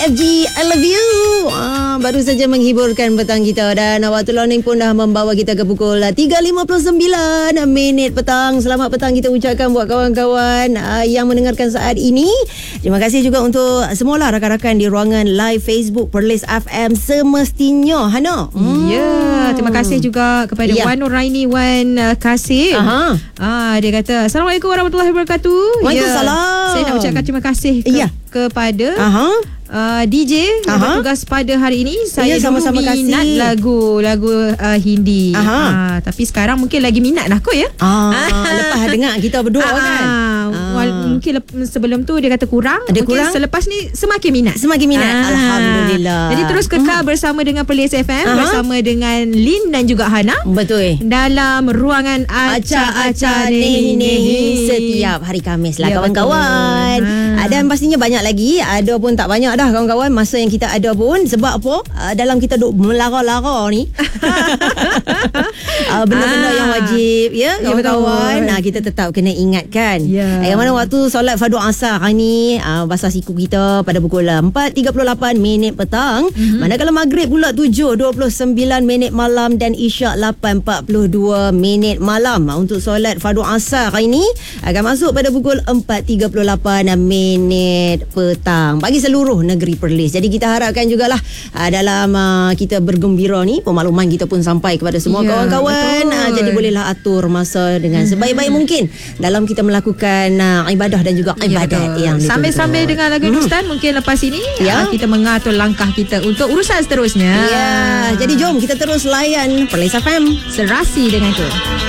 FG, I love you. Baru saja menghiburkan petang kita dan waktu launching pun dah membawa kita ke pukul 3.59 minit petang. Selamat petang kita ucapkan buat kawan-kawan yang mendengarkan saat ini. Terima kasih juga untuk semualah rakan-rakan di ruangan live Facebook Perlis FM semestinya. Hana. Ya, terima kasih juga kepada Wan Nuraini Wan Kasim. Dia kata Assalamualaikum warahmatullahi wabarakatuh. Waalaikumsalam. Saya nak ucapkan terima kasih kepada DJ yang bertugas pada hari ini. Saya sama-sama dulu minat lagu Hindi. Tapi sekarang mungkin lagi minat dah kot ya. Lepas dengar kita berdua kan. Mungkin sebelum tu dia kata kurang. Mungkin selepas ni semakin minat. Alhamdulillah. Jadi terus kekal bersama dengan Perlis FM, bersama dengan Lin dan juga Hana. Betul. Dalam ruangan acak-acak Nehi setiap hari Khamis lah kawan-kawan. Dan pastinya banyak lagi. Ada pun tak banyak dah kawan-kawan masa yang kita ada pun. Sebab apa? Dalam kita duk melara-lara ni benda-benda yang wajib kawan-kawan. Kita tetap kena ingatkan. Yang mana waktu solat fardu asar hari ni basah siku kita pada pukul 4.38 minit petang. Manakala maghrib pula 7.29 minit malam dan isyak 8.42 minit malam. Untuk solat fardu asar hari ni akan masuk pada pukul 4.38 minit petang bagi seluruh negeri Perlis. Jadi kita harapkan jugalah dalam kita bergembira ni pemakluman kita pun sampai kepada semua kawan-kawan. Jadi bolehlah atur masa dengan sebaik-baik mungkin dalam kita melakukan ibadah dan juga ibadat yang sambil-sambil dengan lagu Hindustan. Mungkin lepas ini kita mengatur langkah kita untuk urusan seterusnya. Jadi jom kita terus layan Perlis FM. Serasi dengan itu.